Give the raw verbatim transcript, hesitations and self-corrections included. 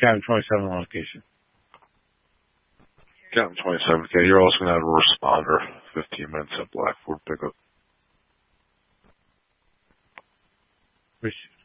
Captain twenty-seven on location. Captain twenty-seven, okay, you're also going to have a responder, fifteen minutes at Blackford pickup. Which